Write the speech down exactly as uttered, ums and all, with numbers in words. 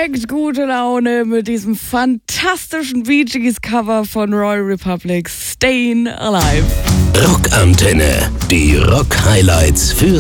direkt gute Laune mit diesem fantastischen Bee Gees Cover von Royal Republic, Stayin' Alive. Rockantenne, die Rock-Highlights für